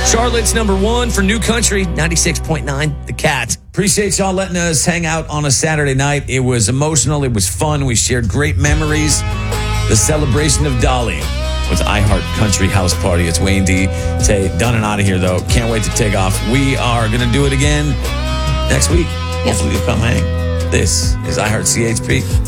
Charlotte's number one for New Country, 96.9, The Cat. Appreciate y'all letting us hang out on a Saturday night. It was emotional. It was fun. We shared great memories. The celebration of Dolly with iHeart Country House Party. It's Wayne D. Tay, done and out of here, though. Can't wait to take off. We are going to do it again next week. Hopefully you'll come hang. This is iHeart CHP.